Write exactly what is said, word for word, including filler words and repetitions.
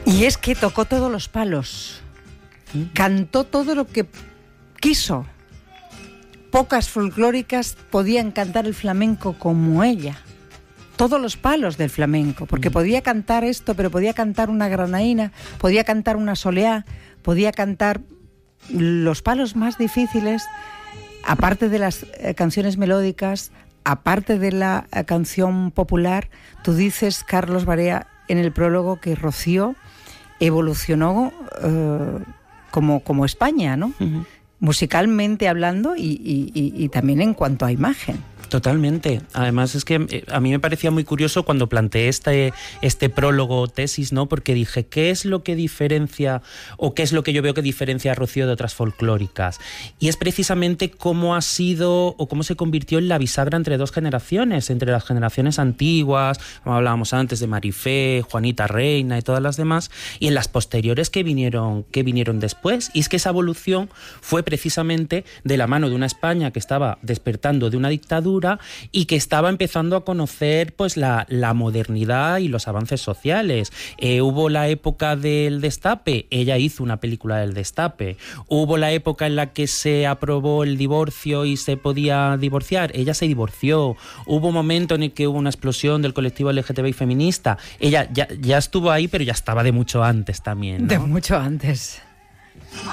Y es que tocó todos los palos, ¿Mm? cantó todo lo que quiso. Pocas folclóricas podían cantar el flamenco como ella. Todos los palos del flamenco, porque podía cantar esto, pero podía cantar una granaína, podía cantar una soleá, podía cantar los palos más difíciles, aparte de las eh, canciones melódicas, aparte de la eh, canción popular. Tú dices, Carlos Barea, en el prólogo, que Rocío evolucionó eh, como, como España, ¿no? Uh-huh. Musicalmente hablando y, y, y, y también en cuanto a imagen. Totalmente. Además es que a mí me parecía muy curioso cuando planteé este, este prólogo tesis, ¿no? Porque dije, ¿qué es lo que diferencia o qué es lo que yo veo que diferencia a Rocío de otras folclóricas? Y es precisamente cómo ha sido o cómo se convirtió en la bisagra entre dos generaciones, entre las generaciones antiguas, como hablábamos antes de Marifé, Juanita Reina y todas las demás, y en las posteriores que vinieron, que vinieron después. Y es que esa evolución fue precisamente de la mano de una España que estaba despertando de una dictadura y que estaba empezando a conocer pues la, la modernidad y los avances sociales. Eh, hubo la época del Destape, ella hizo una película del Destape. Hubo la época en la que se aprobó el divorcio y se podía divorciar, ella se divorció. Hubo un momento en el que hubo una explosión del colectivo L G T B I feminista, ella ya, ya estuvo ahí, pero ya estaba de mucho antes también, ¿no? De mucho antes.